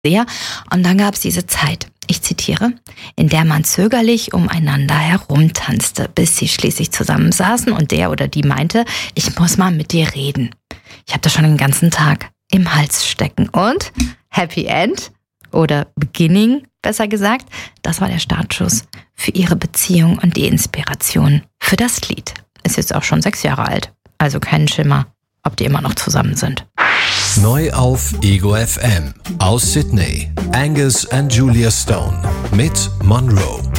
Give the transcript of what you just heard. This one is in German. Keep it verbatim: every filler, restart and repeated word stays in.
sehr. Und dann gab es diese Zeit, ich zitiere, in der man zögerlich umeinander herumtanzte, bis sie schließlich zusammensaßen und der oder die meinte, ich muss mal mit dir reden. Ich habe das schon den ganzen Tag im Hals stecken. Und Happy End oder Beginning, besser gesagt, das war der Startschuss für ihre Beziehung und die Inspiration für das Lied. Ist jetzt auch schon sechs Jahre alt, also keinen Schimmer, ob die immer noch zusammen sind. Neu auf Ego F M aus Sydney. Angus and Julia Stone mit Monroe.